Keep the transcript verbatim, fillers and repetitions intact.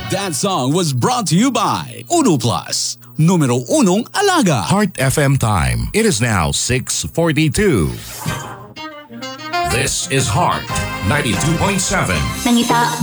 That song was brought to you by Uno Plus, numero unong alaga. Heart F M time. It is now six forty-two. This is Heart ninety-two point seven. Nangita